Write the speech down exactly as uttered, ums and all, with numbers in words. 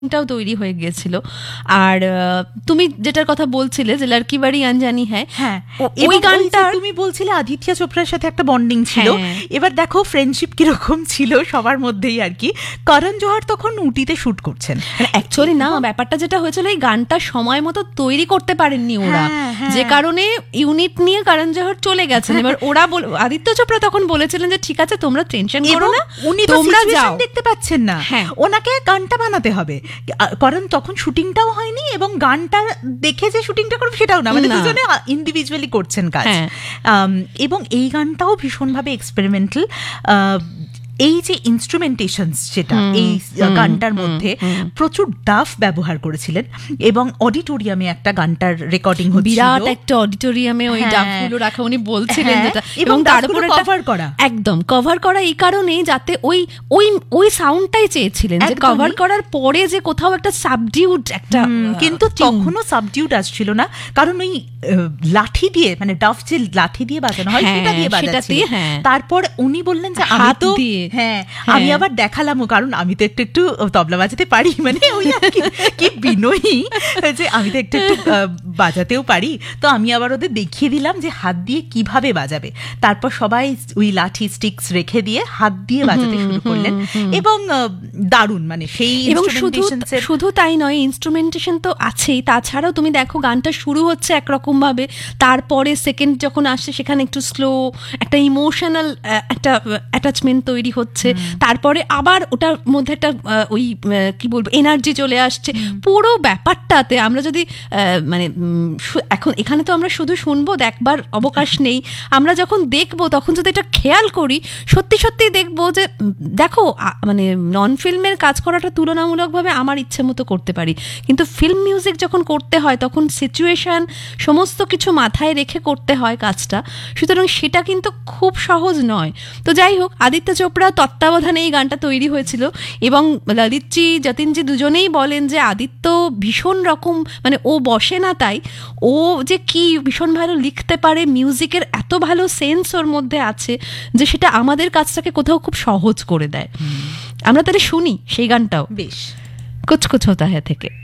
টাও তৈরি হয়ে গিয়েছিল। আর তুমি যেটার কথা বলছিলে যে লড়কি বাড়ি আনজানি হ্যাঁ হ্যাঁ ওই গানটা তুমি বলছিলে আদিত্য চোপড়ার সাথে একটা বন্ডিং ছিল। এবার দেখো ফ্রেন্ডশিপ কিরকম ছিল সবার মধ্যেই আর কি। করণ জোহর তখন উটিতে শুট করছেন। অ্যাকচুয়ালি না, ব্যাপারটা যেটা হয়েছিল এই গানটা সময় মতো তৈরি করতে পারেননি ওরা, যে কারণে ইউনিট নিয়ে করণ জোহর চলে গেছেন। এবার ওরা আদিত্য চোপড়া তখন বলেছিলেন যে ঠিক আছে তোমরা টেনশন করো না, উনি তোমরা যাও, দেখতে পাচ্ছেন না ওনাকে গানটা বানাতে হবে। কারণ তখন শুটিংটাও হয়নি এবং গানটা দেখে যে শুটিংটা করবে সেটাও না, মানে দুজনে ইন্ডিভিজুয়ালি করছেন কাজ। এবং এই গানটাও ভীষণভাবে এক্সপেরিমেন্টাল। এই যে ইনস্ট্রুমেন্টেশনস যেটা এই গানটার মধ্যে প্রচুর ডাফ ব্যবহার করেছিলেন এবং অডিটোরিয়ামে একটা গানটার রেকর্ডিং হচ্ছিল, বিরাট একটা অডিটোরিয়ামে ওই ডাফগুলো রাখা উনি বলছিলেন যেটা, এবং তার উপরে কভার করা, একদম কভার করা এই কারণে যাতে ওই ওই ওই সাউন্ডটাই চেয়েছিলেন যে কভার করার পরে যে কোথাও একটা সাবডিউড একটা, কিন্তু তখনও সাবডিউড আসছিল না কারণ ওই লাঠি দিয়ে মানে ডাফ যে লাঠি দিয়ে বাজানো হয় সেটা দিয়ে বাজাচ্ছিল। তারপর উনি বললেন যে আমি তো হ্যাঁ আমি আবার দেখালামও, কারণ আমি তো একটু একটু তবলা বাজাতে পারি, মানে ওই কি বিনয়ী যে আমি তো একটু একটু বাজাতেও পারি, তো আমি আবার ওদের দেখিয়ে দিলাম যে হাত দিয়ে কিভাবে বাজাবে। তারপর সবাই ওই লাঠি স্টিক্স রেখে দিয়ে হাত দিয়ে বাজাতে শুরু করলেন এবং দারুণ, মানে সেই এবং শুধু শুধু তাই নয়, ইনস্ট্রুমেন্টেশন তো আছেই, তাছাড়াও তুমি দেখো গানটা শুরু হচ্ছে একরকম ভাবে, তারপরে সেকেন্ড যখন আসছে সেখানে একটু স্লো একটা ইমোশনাল একটা অ্যাটাচমেন্ট তৈরি হচ্ছে, তারপরে আবার ওটার মধ্যে একটা ওই কি বলবো এনার্জি চলে আসছে। পুরো ব্যাপারটাতে আমরা যদি মানে এখন এখানে তো আমরা শুধু শুনবো, দেখবার অবকাশ নেই, আমরা যখন দেখবো তখন যদি এটা খেয়াল করি সত্যি সত্যি দেখবো যে দেখো মানে নন ফিল্মের কাজ করাটা তুলনামূলকভাবে আমার ইচ্ছে মতো করতে পারি, কিন্তু ফিল্ম মিউজিক যখন করতে হয় তখন সিচুয়েশন সমস্ত কিছু মাথায় রেখে করতে হয় কাজটা, সুতরাং সেটা কিন্তু খুব সহজ নয়। তো যাই হোক, আদিত্য চোপড়া তত্ত্বাবধানে এই গানটা তৈরি হয়েছিল এবং ললিতজি যতীনজি দুজনেই বলেন যে আদিত্য ভীষণ রকম মানে ও বসে না, তাই ও যে কি ভীষণ ভালো লিখতে পারে, মিউজিকের এত ভালো সেন্স ওর মধ্যে আছে যে সেটা আমাদের কাজটাকে কোথাও খুব সহজ করে দেয়। আমরা তাহলে শুনি সেই গানটাও, বেশ কুছ কুছ হোতা হ্যায় থেকে।